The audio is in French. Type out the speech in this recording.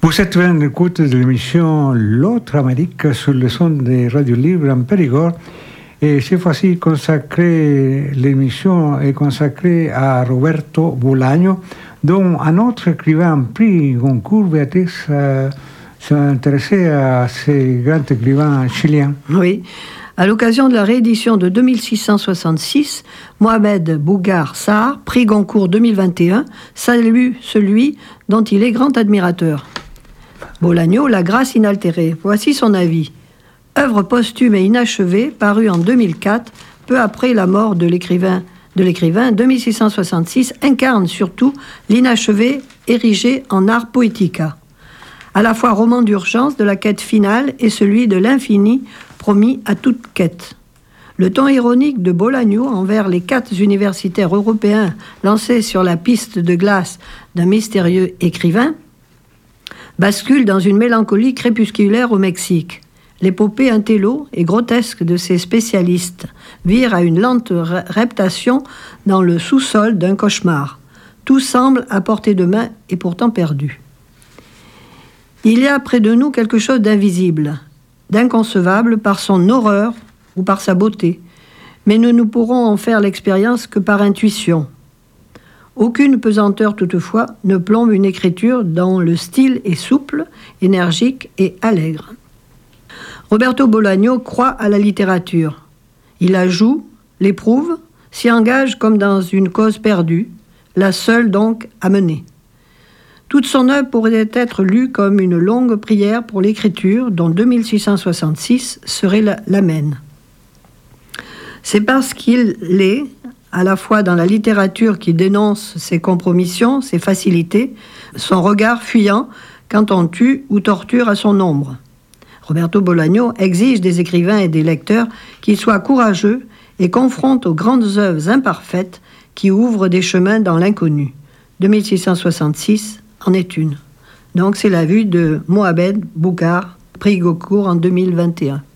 Vous êtes bien d'écoute de l'émission L'autre Amérique sur le son des radios libres en Périgord. Et cette fois-ci, l'émission est consacrée à Roberto Bolaño, dont un autre écrivain prix Goncourt, Béatrice, s'est intéressé à ces grands écrivains chiliens. Oui. À l'occasion de la réédition de 2666, Mohamed Bougar Sarr, prix Goncourt 2021, salue celui dont il est grand admirateur. Bolaño, la grâce inaltérée. Voici son avis. Œuvre posthume et inachevée, parue en 2004, peu après la mort de l'écrivain, 2666 incarne surtout l'inachevé érigé en ars poetica. À la fois roman d'urgence de la quête finale et celui de l'infini promis à toute quête. Le ton ironique de Bolaño envers les 4 universitaires européens lancés sur la piste de glace d'un mystérieux écrivain bascule dans une mélancolie crépusculaire au Mexique. L'épopée intello et grotesque de ces spécialistes vire à une lente reptation dans le sous-sol d'un cauchemar. Tout semble à portée de main et pourtant perdu. Il y a près de nous quelque chose d'invisible, d'inconcevable par son horreur ou par sa beauté, mais nous ne pourrons en faire l'expérience que par intuition. Aucune pesanteur toutefois ne plombe une écriture dont le style est souple, énergique et allègre. Roberto Bolaño croit à la littérature. Il la joue, l'éprouve, s'y engage comme dans une cause perdue, la seule donc à mener. Toute son œuvre pourrait être lue comme une longue prière pour l'écriture, dont 2666 serait l'amène. C'est parce qu'il est, à la fois dans la littérature qui dénonce ses compromissions, ses facilités, son regard fuyant quand on tue ou torture à son ombre. Roberto Bolaño exige des écrivains et des lecteurs qu'ils soient courageux et confrontent aux grandes œuvres imparfaites qui ouvrent des chemins dans l'inconnu. 2666 en est une. Donc c'est la vue de Mohamed Bougar, prix Goncourt en 2021.